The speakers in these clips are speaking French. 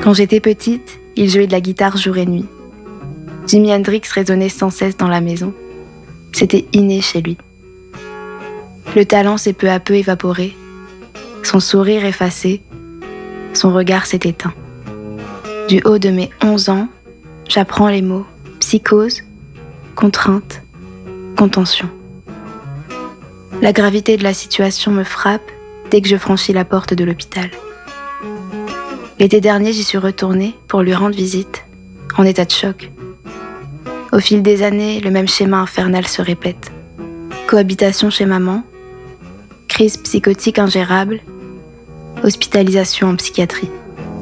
Quand j'étais petite, il jouait de la guitare jour et nuit. Jimi Hendrix résonnait sans cesse dans la maison. C'était inné chez lui. Le talent s'est peu à peu évaporé, son sourire effacé, son regard s'est éteint. Du haut de mes 11 ans, j'apprends les mots psychose, contrainte, contention. La gravité de la situation me frappe dès que je franchis la porte de l'hôpital. L'été dernier, j'y suis retournée pour lui rendre visite, en état de choc. Au fil des années, le même schéma infernal se répète. Cohabitation chez maman, crise psychotique ingérable, hospitalisation en psychiatrie.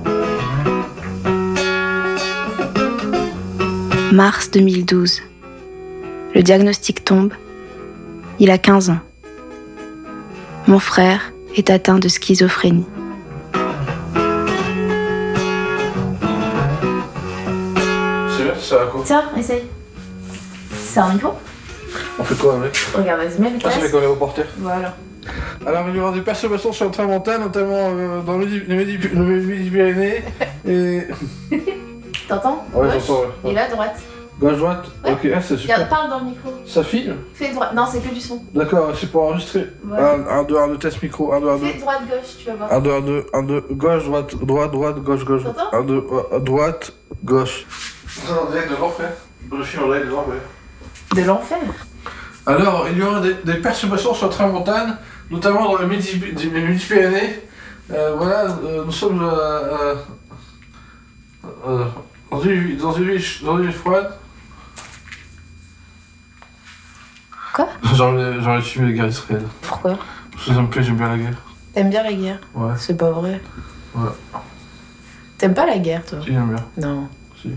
Mars 2012. Le diagnostic tombe. Il a 15 ans. Mon frère est atteint de schizophrénie. Ça va quoi? Tiens, essaye. C'est un micro? On fait quoi avec? Regarde, vas-y, mets le Ah, ça fait comme les reporters. Voilà. Alors, il y aura des perturbations sur le train mental, notamment dans le Midi-Pyrénées. Et. T'entends? Ouais, Gauche. j'entends. Ouais. Et là, droite. Gauche-droite? Ouais. Ok, ah, c'est super. Regarde, parle dans le micro. Ça filme? Fais droite. Non, c'est que du son. D'accord, c'est pour enregistrer. Ouais. 1, 2, 1, 2, test micro. 1, 2, 1, 2. Fais droite-gauche, tu vas voir. 1, 2, 1, 2, 1, 2, gauche, droite, droite, gauche, gauche. T'entends? 1, 2, droite, gauche. C'est en direct de l'enfer. Je suis en direct de l'enfer. De l'enfer. Alors, il y aura des perturbations sur le train montagne, notamment dans le Midi-Pyrénées. Voilà, nous sommes dans une ville froide. Quoi? J'aurais filmé les guerres israéliennes. Pourquoi? Parce que ça me plaît, j'aime bien la guerre. T'aimes bien la guerre? Ouais. C'est pas vrai. Ouais. T'aimes pas la guerre, toi? Si, j'aime bien. Non. Si.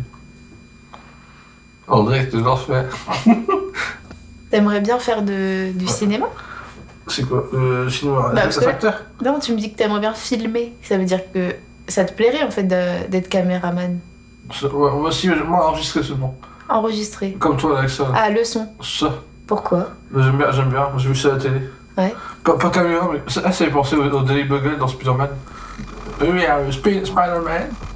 En direct de l'enfer. T'aimerais bien faire du cinéma? C'est quoi? Cinéma Bah, parce que- acteur? Non, tu me dis que t'aimerais bien filmer. Ça veut dire que ça te plairait, en fait, d'être caméraman. Ouais, moi aussi, moi enregistrer seulement. Enregistré. Comme toi, avec ça. Ah, le son. Ça. Pourquoi? J'aime bien. J'ai vu ça à la télé. Ouais. Pas caméra, mais ça fait penser au Daily Bugle dans Spider-Man. Oui, Spider-Man.